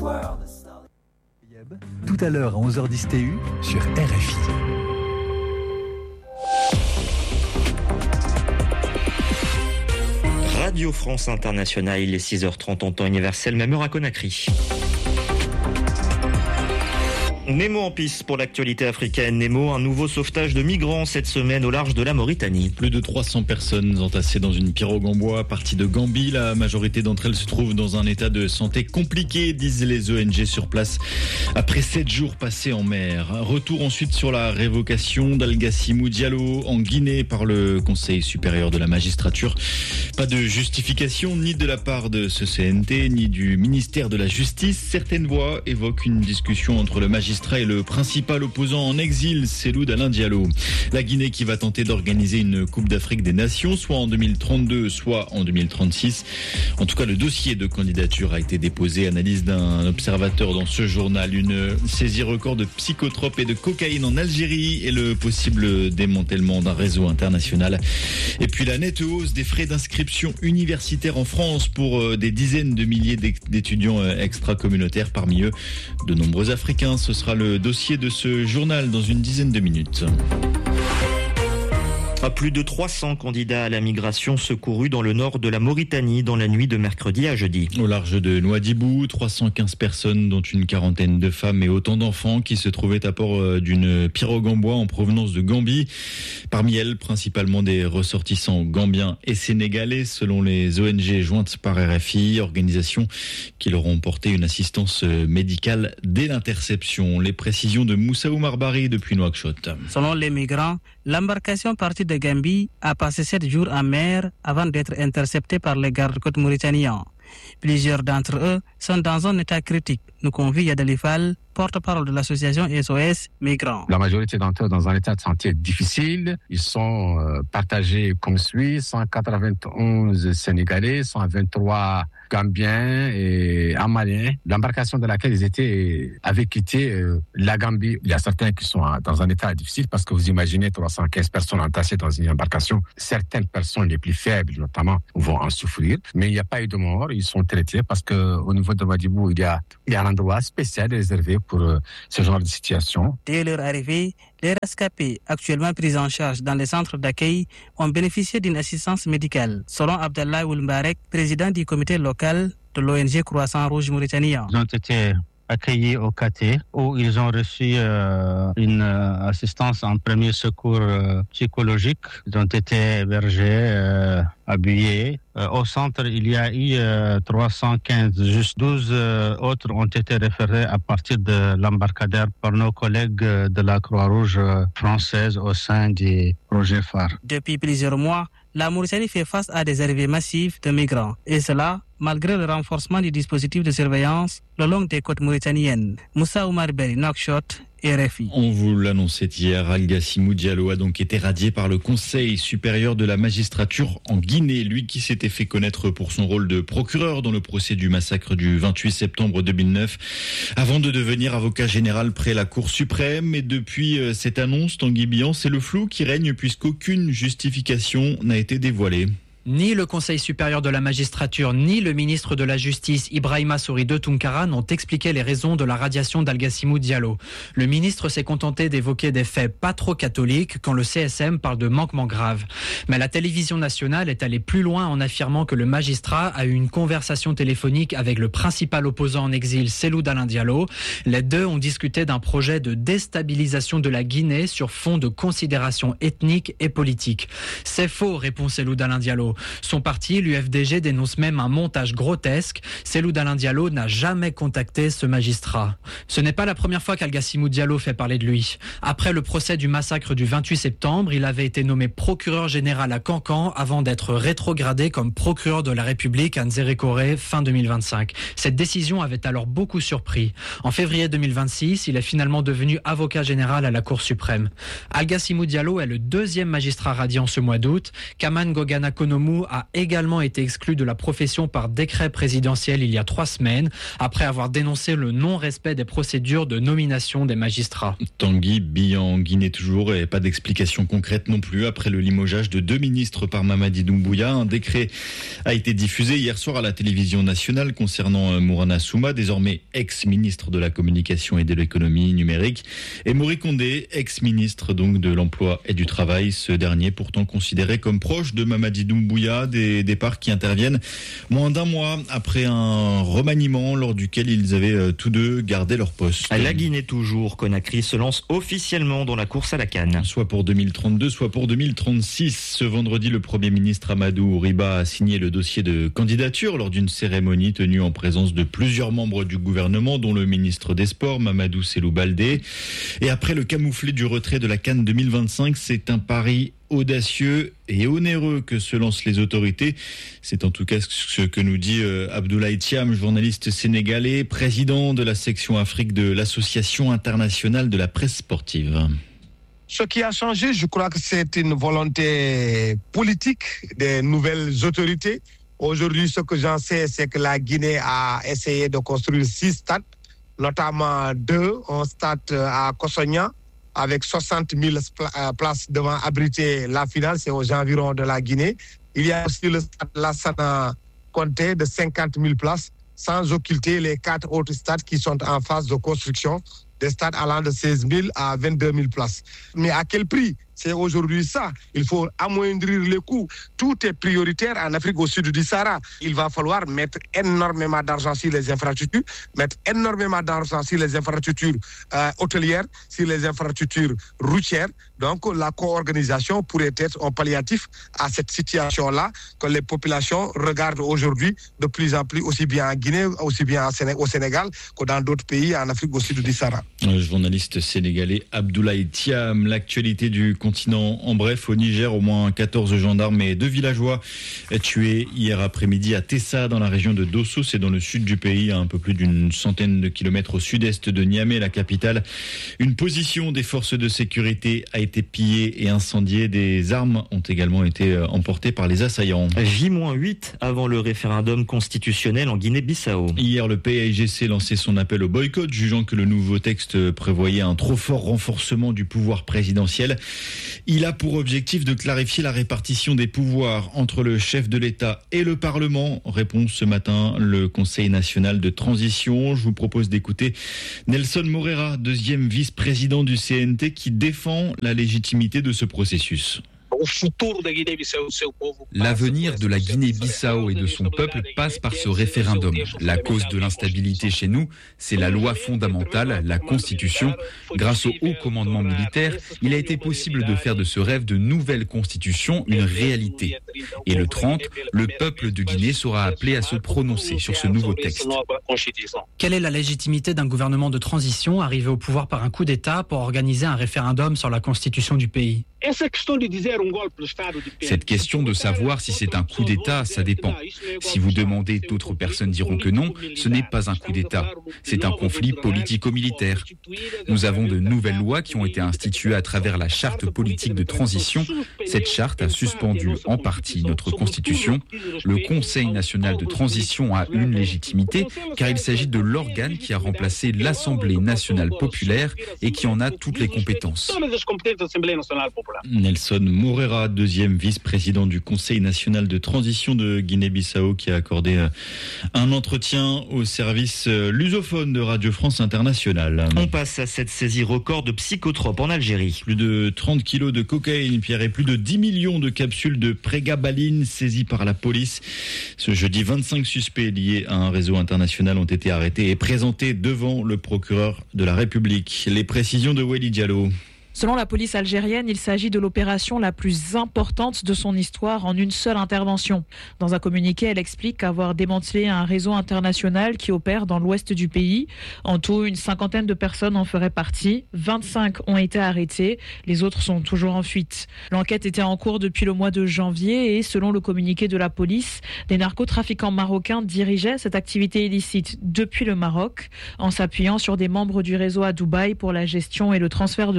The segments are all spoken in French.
Tout à l'heure à 11h10 TU sur RFI. Radio France Internationale, il est 6h30 en temps universel, même heure à Conakry. Nemo en piste pour l'actualité africaine. Nemo, un nouveau sauvetage de migrants cette semaine au large de la Mauritanie. Plus de 300 personnes entassées dans une pirogue en bois partie de Gambie. La majorité d'entre elles se trouvent dans un état de santé compliqué, disent les ONG sur place, après 7 jours passés en mer. Retour ensuite sur la révocation d'Algassimou Diallo en Guinée par le Conseil supérieur de la magistrature. Pas de justification ni de la part de ce CNT, ni du ministère de la Justice. Certaines voix évoquent une discussion entre le magistrat et le principal opposant en exil, Cellou Dalein Diallo. La Guinée qui va tenter d'organiser une Coupe d'Afrique des Nations, soit en 2032, soit en 2036. En tout cas, le dossier de candidature a été déposé. Analyse d'un observateur dans ce journal. Une saisie record de psychotropes et de cocaïne en Algérie et le possible démantèlement d'un réseau international. Et puis la nette hausse des frais d'inscription universitaire en France pour des dizaines de milliers d'étudiants extra-communautaires. Parmi eux, de nombreux Africains. Ce sera le dossier de ce journal dans une dizaine de minutes. Plus de 300 candidats à la migration secourus dans le nord de la Mauritanie dans la nuit de mercredi à jeudi. Au large de Nouadhibou, 315 personnes dont une quarantaine de femmes et autant d'enfants qui se trouvaient à bord d'une pirogue en bois en provenance de Gambie. Parmi elles, principalement des ressortissants gambiens et sénégalais selon les ONG jointes par RFI, organisations qui leur ont porté une assistance médicale dès l'interception. Les précisions de Moussa Oumar-Bari depuis Nouakchott. Selon les migrants, l'embarcation partie de Gambie a passé 7 jours en mer avant d'être interceptée par les gardes-côtes mauritaniens. Plusieurs d'entre eux sont dans un état critique, nous confie Yadali Fall, porte-parole de l'association SOS Migrants. La majorité d'entre eux dans un état de santé difficile. Ils sont partagés comme suit, 191 Sénégalais, 123 Gambiens et un Malien. L'embarcation de laquelle ils avaient quitté la Gambie. Il y a certains qui sont dans un état difficile parce que vous imaginez 315 personnes entassées dans une embarcation. Certaines personnes les plus faibles notamment vont en souffrir, mais il n'y a pas eu de mort. Ils sont traités parce qu'au niveau de Nouadhibou, il y a un endroit spécial réservé pour ce genre de situation. Dès leur arrivée, les rescapés actuellement pris en charge dans les centres d'accueil ont bénéficié d'une assistance médicale. Selon Abdallah Oulmbarek, président du comité local de l'ONG Croissant Rouge Mauritanien. Ils ont été accueillis au KT où ils ont reçu une assistance en premier secours psychologique. Ils ont été hébergés, habillés. Au centre, il y a eu 315. Juste 12 autres ont été référés à partir de l'embarcadère par nos collègues de la Croix-Rouge française au sein du projet phare. Depuis plusieurs mois, la Mauritanie fait face à des arrivées massives de migrants. Et cela, malgré le renforcement du dispositif de surveillance le long des côtes mauritaniennes. Moussa Oumar-Bari, Nouakchott, RFI. On vous l'annonçait hier, Algassimou Diallo a donc été radié par le Conseil supérieur de la magistrature en Guinée. Lui qui s'était fait connaître pour son rôle de procureur dans le procès du massacre du 28 septembre 2009, avant de devenir avocat général près la Cour suprême. Et depuis cette annonce, Tanguy Bihan, c'est le flou qui règne puisqu'aucune justification n'a été dévoilée. Ni le Conseil supérieur de la magistrature, ni le ministre de la Justice, Ibrahima Souri de Tunkara, n'ont expliqué les raisons de la radiation d'Algassimou Diallo. Le ministre s'est contenté d'évoquer des faits pas trop catholiques quand le CSM parle de manquements graves. Mais la télévision nationale est allée plus loin en affirmant que le magistrat a eu une conversation téléphonique avec le principal opposant en exil, Cellou Dalein Diallo. Les deux ont discuté d'un projet de déstabilisation de la Guinée sur fond de considérations ethniques et politiques. C'est faux, répond Cellou Dalein Diallo. Son parti, l'UFDG, dénonce même un montage grotesque. Cellou Dalein Diallo n'a jamais contacté ce magistrat. Ce n'est pas la première fois qu'Algassimou Diallo fait parler de lui. Après le procès du massacre du 28 septembre, il avait été nommé procureur général à Cancan avant d'être rétrogradé comme procureur de la République à Nzérékoré fin 2025. Cette décision avait alors beaucoup surpris. En février 2026, il est finalement devenu avocat général à la Cour suprême. Algassimou Diallo est le deuxième magistrat radié en ce mois d'août. Kaman Gogana Kono Nomou a également été exclu de la profession par décret présidentiel il y a 3 semaines, après avoir dénoncé le non-respect des procédures de nomination des magistrats. Tanguy Bian en Guinée toujours, et pas d'explication concrète non plus après le limogeage de 2 ministres par Mamadi Doumbouya. Un décret a été diffusé hier soir à la télévision nationale concernant Mourana Souma, désormais ex-ministre de la communication et de l'économie numérique, et Mori Condé, ex-ministre donc de l'emploi et du travail. Ce dernier pourtant considéré comme proche de Mamadi Doumbouya, des départs qui interviennent moins d'un mois après un remaniement lors duquel ils avaient tous deux gardé leur poste. La Guinée toujours, Conakry se lance officiellement dans la course à la CAN. Soit pour 2032, soit pour 2036. Ce vendredi, le Premier ministre Amadou Riba a signé le dossier de candidature lors d'une cérémonie tenue en présence de plusieurs membres du gouvernement, dont le ministre des Sports, Mamadou Selou Baldé. Et après le camouflet du retrait de la CAN 2025, c'est un pari audacieux et onéreux que se lancent les autorités. C'est en tout cas ce que nous dit Abdoulaye Thiam, journaliste sénégalais, président de la section Afrique de l'Association internationale de la presse sportive. Ce qui a changé, je crois que c'est une volonté politique des nouvelles autorités. Aujourd'hui, ce que j'en sais, c'est que la Guinée a essayé de construire 6 stades, notamment 2, un stade à Kosogna, avec 60 000 places devant abriter la finale, c'est aux environs de la Guinée. Il y a aussi le stade Lassana Conté de 50 000 places, sans occulter les 4 autres stades qui sont en phase de construction, des stades allant de 16 000 à 22 000 places. Mais à quel prix ? C'est aujourd'hui ça. Il faut amoindrir les coûts. Tout est prioritaire en Afrique au sud du Sahara. Il va falloir mettre énormément d'argent sur les infrastructures, mettre énormément d'argent sur les infrastructures hôtelières, sur les infrastructures routières. Donc la co-organisation pourrait être un palliatif à cette situation-là que les populations regardent aujourd'hui de plus en plus, aussi bien en Guinée, aussi bien au Sénégal que dans d'autres pays en Afrique au sud du Sahara. Le journaliste sénégalais Abdoulaye Thiam, l'actualité du continent en bref. Au Niger, au moins 14 gendarmes et 2 villageois tués hier après-midi à Tessa, dans la région de Dosso. C'est dans le sud du pays, à un peu plus d'une centaine de kilomètres au sud-est de Niamey, la capitale. Une position des forces de sécurité a été pillée et incendiée. Des armes ont également été emportées par les assaillants. J-8 avant le référendum constitutionnel en Guinée-Bissau. Hier, le PAIGC lançait son appel au boycott, jugeant que le nouveau texte prévoyait un trop fort renforcement du pouvoir présidentiel. Il a pour objectif de clarifier la répartition des pouvoirs entre le chef de l'État et le Parlement. Répond ce matin le Conseil national de transition. Je vous propose d'écouter Nelson Moreira, 2e vice-président du CNT, qui défend la légitimité de ce processus. L'avenir de la Guinée-Bissau et de son peuple passe par ce référendum. La cause de l'instabilité chez nous, c'est la loi fondamentale, la Constitution. Grâce au haut commandement militaire, il a été possible de faire de ce rêve de nouvelle Constitution une réalité. Et le 30, le peuple de Guinée sera appelé à se prononcer sur ce nouveau texte. Quelle est la légitimité d'un gouvernement de transition arrivé au pouvoir par un coup d'État pour organiser un référendum sur la Constitution du pays ? Cette question de savoir si c'est un coup d'État, ça dépend. Si vous demandez, d'autres personnes diront que non, ce n'est pas un coup d'État. C'est un conflit politico-militaire. Nous avons de nouvelles lois qui ont été instituées à travers la charte politique de transition. Cette charte a suspendu en partie notre Constitution. Le Conseil national de transition a une légitimité car il s'agit de l'organe qui a remplacé l'Assemblée nationale populaire et qui en a toutes les compétences. Nelson Moreira, 2e vice-président du Conseil national de transition de Guinée-Bissau, qui a accordé un entretien au service lusophone de Radio France Internationale. On passe à cette saisie record de psychotropes en Algérie. Plus de 30 kilos de cocaïne, Pierre, et plus de 10 millions de capsules de prégabaline saisies par la police. Ce jeudi, 25 suspects liés à un réseau international ont été arrêtés et présentés devant le procureur de la République. Les précisions de Weli Diallo. Selon la police algérienne, il s'agit de l'opération la plus importante de son histoire en une seule intervention. Dans un communiqué, elle explique avoir démantelé un réseau international qui opère dans l'ouest du pays. En tout, une 50aine de personnes en feraient partie. 25 ont été arrêtés. Les autres sont toujours en fuite. L'enquête était en cours depuis le mois de janvier et selon le communiqué de la police, des narcotrafiquants marocains dirigeaient cette activité illicite depuis le Maroc en s'appuyant sur des membres du réseau à Dubaï pour la gestion et le transfert de fonds.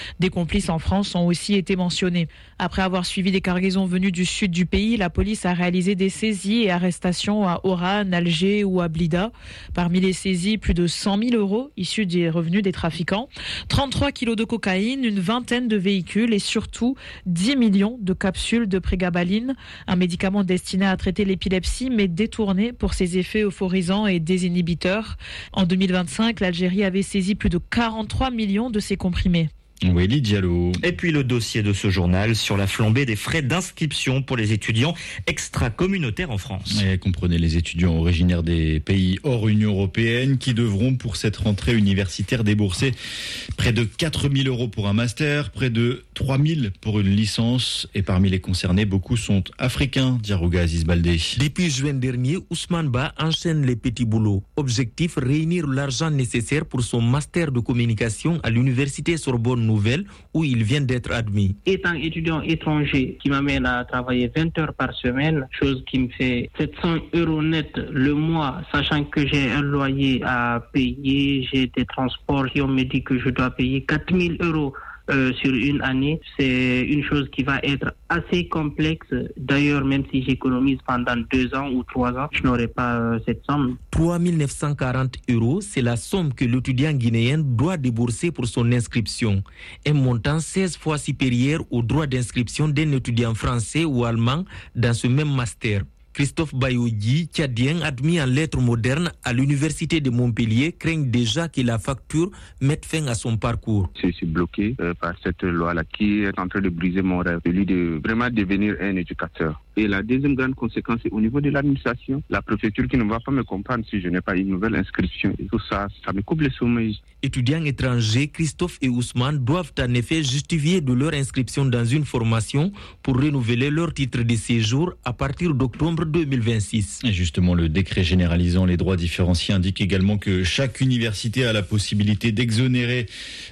Des complices en France ont aussi été mentionnés. Après avoir suivi des cargaisons venues du sud du pays, la police a réalisé des saisies et arrestations à Oran, Alger ou à Blida. Parmi les saisies, plus de 100 000 € issus des revenus des trafiquants, 33 kilos de cocaïne, une vingtaine de véhicules et surtout 10 millions de capsules de prégabaline, un médicament destiné à traiter l'épilepsie mais détourné pour ses effets euphorisants et désinhibiteurs. En 2025, l'Algérie avait saisi plus de 43 millions de ces comprimés. Wélie Diallo. Et puis le dossier de ce journal sur la flambée des frais d'inscription pour les étudiants extra-communautaires en France. Et comprenez les étudiants originaires des pays hors Union européenne qui devront pour cette rentrée universitaire débourser près de 4 000 € pour un master, près de 3 000 pour une licence. Et parmi les concernés, beaucoup sont africains, Diarouga Aziz Baldé. Depuis juin dernier, Ousmane Ba enchaîne les petits boulots. Objectif, réunir l'argent nécessaire pour son master de communication à l'université Sorbonne Nouvelle où il vient d'être admis. Étant étudiant étranger qui m'amène à travailler 20 heures par semaine, chose qui me fait 700 € net le mois, sachant que j'ai un loyer à payer, j'ai des transports qui on me dit que je dois payer 4 000 € sur une année, c'est une chose qui va être assez complexe. D'ailleurs, même si j'économise pendant 2 ans ou 3 ans, je n'aurai pas cette somme. 3 940 €, c'est la somme que l'étudiant guinéen doit débourser pour son inscription. Un montant 16 fois supérieur au droit d'inscription d'un étudiant français ou allemand dans ce même master. Christophe Bayogi, tchadien admis en lettres modernes à l'université de Montpellier, craint déjà que la facture mette fin à son parcours. Je suis bloqué par cette loi-là qui est en train de briser mon rêve, celui de vraiment devenir un éducateur. Et la deuxième grande conséquence est au niveau de l'administration. La préfecture qui ne va pas me comprendre si je n'ai pas une nouvelle inscription. Et tout ça, ça me coupe le sommeil. Étudiants étrangers, Christophe et Ousmane doivent en effet justifier de leur inscription dans une formation pour renouveler leur titre de séjour à partir d'octobre 2026. Et justement, le décret généralisant les droits différenciés indique également que chaque université a la possibilité d'exonérer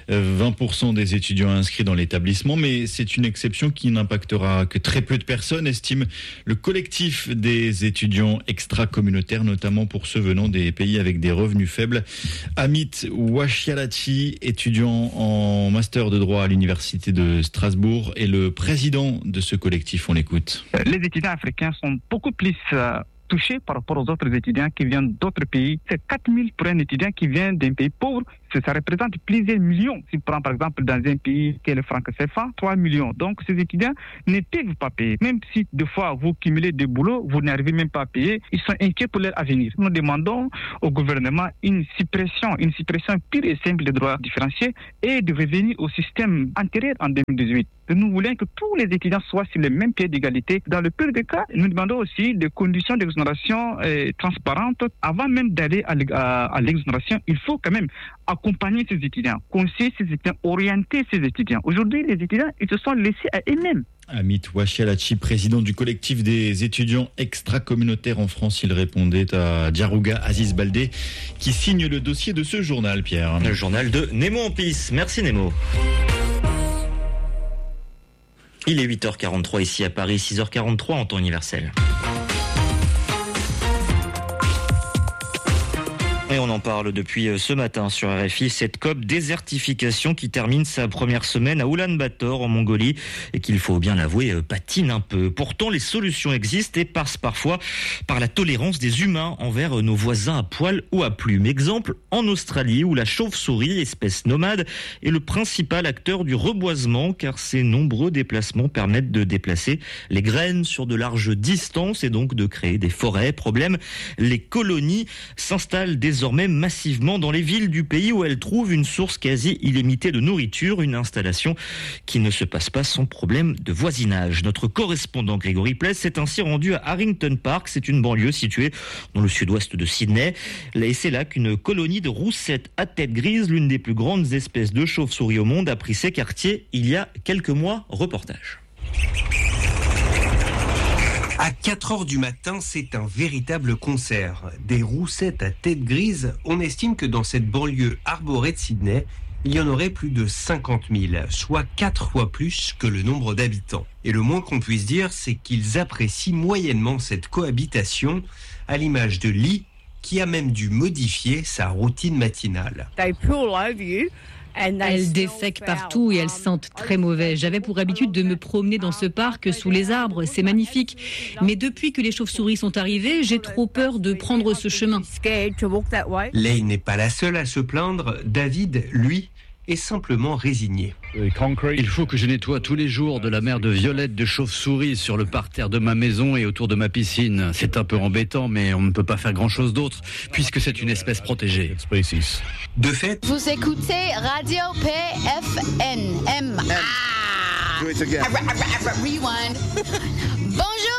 20% des étudiants inscrits dans l'établissement, mais c'est une exception qui n'impactera que très peu de personnes, estime le collectif des étudiants extra-communautaires, notamment pour ceux venant des pays avec des revenus faibles. Amit Ouachialachi, étudiant en master de droit à l'université de Strasbourg, est le président de ce collectif. On l'écoute. Les étudiants africains sont beaucoup plus touchés par rapport aux autres étudiants qui viennent d'autres pays. C'est 4 000 pour un étudiant qui vient d'un pays pauvre. Ça représente plusieurs millions. Si on prend par exemple dans un pays qui est le franc CFA, 3 millions. Donc ces étudiants ne peuvent pas payer. Même si deux fois vous cumulez des boulots, vous n'arrivez même pas à payer, ils sont inquiets pour leur avenir. Nous demandons au gouvernement une suppression pure et simple des droits différenciés et de revenir au système antérieur en 2018. Nous voulons que tous les étudiants soient sur le même pied d'égalité. Dans le pire des cas, nous demandons aussi des conditions d'exonération transparentes. Avant même d'aller à l'exonération, il faut quand même accompagner ces étudiants, conseiller ces étudiants, orienter ces étudiants. Aujourd'hui, les étudiants, ils se sont laissés à eux-mêmes. Amit Ouachialachi, président du collectif des étudiants extra-communautaires en France, il répondait à Diarouga Aziz Baldé, qui signe le dossier de ce journal, Pierre. Le journal de Nemo en pisse. Merci Nemo. Il est 8h43 ici à Paris, 6h43 en temps universel. Et on en parle depuis ce matin sur RFI, cette COP désertification qui termine sa première semaine à Oulan-Bator en Mongolie et qu'il faut bien l'avouer patine un peu. Pourtant les solutions existent et passent parfois par la tolérance des humains envers nos voisins à poil ou à plumes. Exemple en Australie où la chauve-souris, espèce nomade, est le principal acteur du reboisement car ses nombreux déplacements permettent de déplacer les graines sur de larges distances et donc de créer des forêts. Problème, les colonies s'installent désormais massivement dans les villes du pays où elles trouvent une source quasi illimitée de nourriture, une installation qui ne se passe pas sans problème de voisinage. Notre correspondant Grégory Pless s'est ainsi rendu à Harrington Park, c'est une banlieue située dans le sud-ouest de Sydney, et c'est là qu'une colonie de roussettes à tête grise, l'une des plus grandes espèces de chauves-souris au monde, a pris ses quartiers il y a quelques mois. Reportage. À 4h du matin, c'est un véritable concert. Des roussettes à tête grise, on estime que dans cette banlieue arborée de Sydney, il y en aurait plus de 50 000, soit 4 fois plus que le nombre d'habitants. Et le moins qu'on puisse dire, c'est qu'ils apprécient moyennement cette cohabitation, à l'image de Lee, qui a même dû modifier sa routine matinale. They pull over you. Elles défèquent partout et elles sentent très mauvais. J'avais pour habitude de me promener dans ce parc sous les arbres, c'est magnifique. Mais depuis que les chauves-souris sont arrivées, j'ai trop peur de prendre ce chemin. Lei n'est pas la seule à se plaindre. David, lui, est simplement résigné. Il faut que je nettoie tous les jours de la mer de violettes de chauves-souris sur le parterre de ma maison et autour de ma piscine. C'est un peu embêtant, mais on ne peut pas faire grand-chose d'autre, puisque c'est une espèce protégée. De fait... Vous écoutez Radio PFN. Rewind. Bonjour.